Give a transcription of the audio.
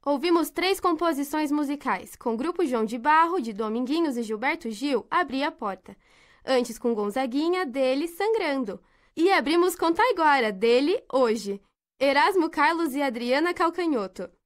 Ouvimos 3 composições musicais, com o Grupo João de Barro, de Dominguinhos e Gilberto Gil, Abri a Porta. Antes com Gonzaguinha, dele, Sangrando. E abrimos com Taiguara, dele, Hoje. Erasmo Carlos e Adriana Calcanhoto.